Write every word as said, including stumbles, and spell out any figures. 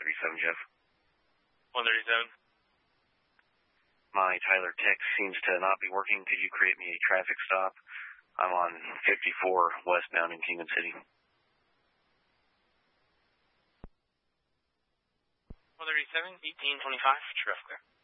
thirty-seven, Jeff. one thirty-seven. My Tyler text seems to not be working. Could you create me a traffic stop? I'm on fifty-four westbound in Kingman City. one thirty-seven, eighteen twenty-five, traffic clear.